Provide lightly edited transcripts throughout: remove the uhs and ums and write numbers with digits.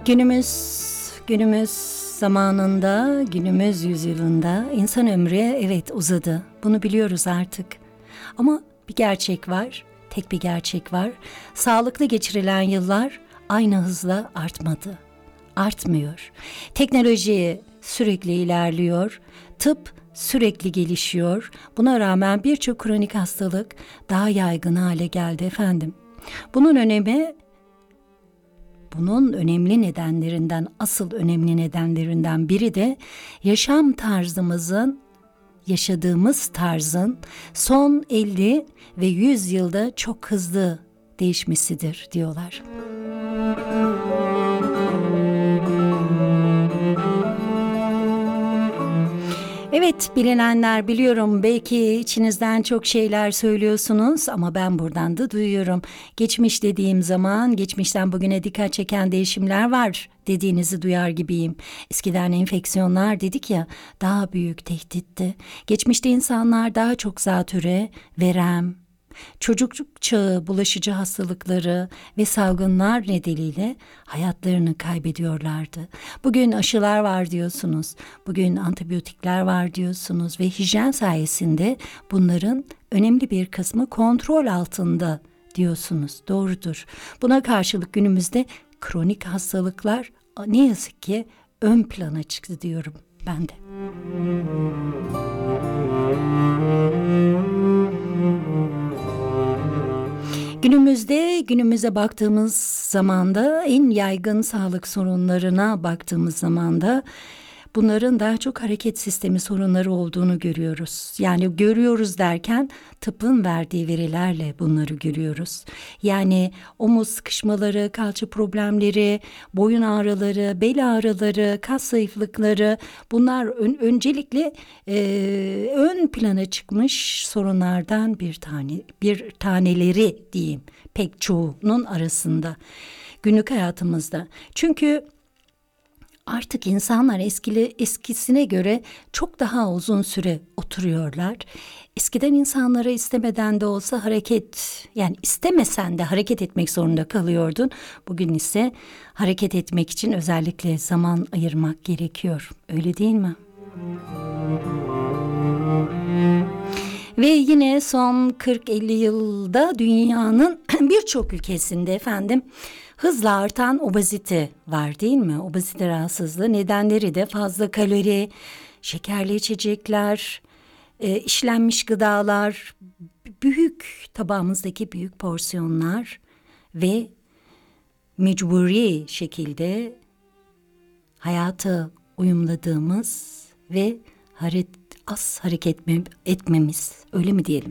Günümüz zamanında, günümüz yüzyılında insan ömrü evet uzadı. Bunu biliyoruz artık. Ama bir gerçek var, tek bir gerçek var. Sağlıklı geçirilen yıllar aynı hızla artmadı. Artmıyor. Teknoloji sürekli ilerliyor. Tıp sürekli gelişiyor. Buna rağmen birçok kronik hastalık daha yaygın hale geldi efendim. Bunun önemli nedenlerinden, asıl önemli nedenlerinden biri de yaşadığımız tarzın son 50 ve 100 yılda çok hızlı değişmesidir diyorlar. Evet, bilinenler biliyorum, belki içinizden çok şeyler söylüyorsunuz ama ben buradan da duyuyorum. Geçmiş dediğim zaman geçmişten bugüne dikkat çeken değişimler var dediğinizi duyar gibiyim. Eskiden enfeksiyonlar dedik ya, daha büyük tehditti. Geçmişte insanlar daha çok zatüre, verem, çocukluk çağı bulaşıcı hastalıkları ve salgınlar nedeniyle hayatlarını kaybediyorlardı. Bugün aşılar var diyorsunuz, bugün antibiyotikler var diyorsunuz ve hijyen sayesinde bunların önemli bir kısmı kontrol altında diyorsunuz. Doğrudur. Buna karşılık günümüzde kronik hastalıklar ne yazık ki ön plana çıktı diyorum ben de. Günümüze baktığımız zamanda, en yaygın sağlık sorunlarına baktığımız zamanda bunların daha çok hareket sistemi sorunları olduğunu görüyoruz. Yani görüyoruz derken tıbbın verdiği verilerle bunları görüyoruz. Yani omuz sıkışmaları, kalça problemleri, boyun ağrıları, bel ağrıları, kas zayıflıkları, bunlar öncelikle ön plana çıkmış sorunlardan bir taneleri diyeyim, pek çoğunun arasında günlük hayatımızda. Çünkü artık insanlar eskisine göre çok daha uzun süre oturuyorlar. Eskiden insanlara istemeden de olsa istemesen de hareket etmek zorunda kalıyordun. Bugün ise hareket etmek için özellikle zaman ayırmak gerekiyor. Öyle değil mi? Ve yine son 40-50 yılda dünyanın birçok ülkesinde efendim hızla artan obezite var değil mi? Obezite rahatsızlığı nedenleri de fazla kalori, şekerli içecekler, işlenmiş gıdalar, tabağımızdaki büyük porsiyonlar ve mecburi şekilde hayata uyumladığımız ve az hareket etmemiz, öyle mi diyelim?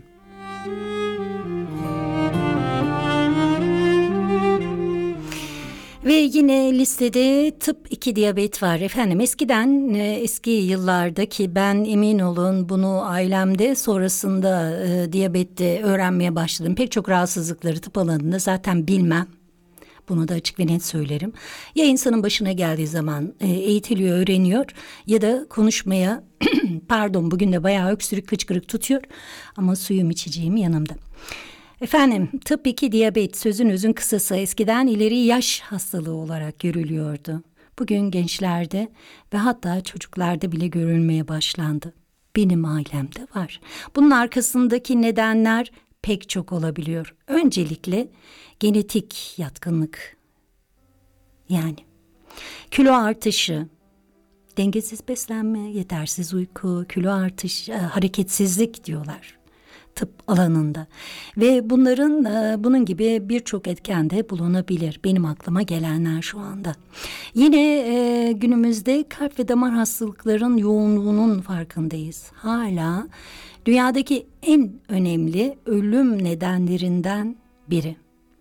Ve yine listede tip 2 diyabet var efendim. Eski yıllarda ki ben emin olun bunu ailemde sonrasında diyabette öğrenmeye başladım. Pek çok rahatsızlıkları tıp alanında zaten bilmem. Bunu da açık ve net söylerim. Ya insanın başına geldiği zaman eğitiliyor, öğreniyor ya da konuşmaya bugün de bayağı öksürük hıçkırık tutuyor ama suyum içeceğim yanımda. Efendim tip 2 diyabet sözün özün kısası eskiden ileri yaş hastalığı olarak görülüyordu. Bugün gençlerde ve hatta çocuklarda bile görülmeye başlandı. Benim ailemde var. Bunun arkasındaki nedenler pek çok olabiliyor. Öncelikle genetik yatkınlık, yani kilo artışı, dengesiz beslenme, yetersiz uyku, kilo artışı, hareketsizlik diyorlar tıp alanında. Ve bunun gibi birçok etken de bulunabilir. Benim aklıma gelenler şu anda. Yine günümüzde kalp ve damar hastalıkların yoğunluğunun farkındayız. Hala dünyadaki en önemli ölüm nedenlerinden biri.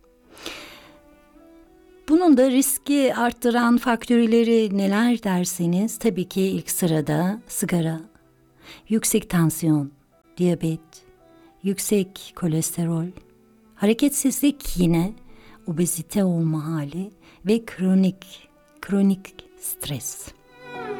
Bunun da riski arttıran faktörleri neler derseniz tabii ki ilk sırada sigara, yüksek tansiyon, diyabet, yüksek kolesterol, hareketsizlik, yine obezite olma hali ve kronik stres.